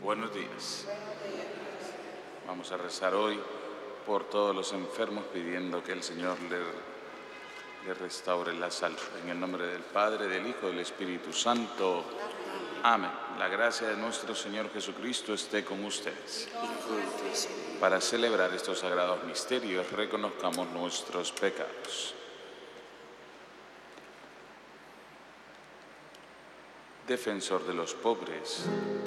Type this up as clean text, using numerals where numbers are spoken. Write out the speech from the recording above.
Buenos días. Vamos a rezar hoy por todos los enfermos pidiendo que el Señor le restaure la salud. En el nombre del Padre, del Hijo y del Espíritu Santo. Amén. La gracia de nuestro Señor Jesucristo esté con ustedes. Para celebrar estos sagrados misterios, reconozcamos nuestros pecados. Defensor de los pobres,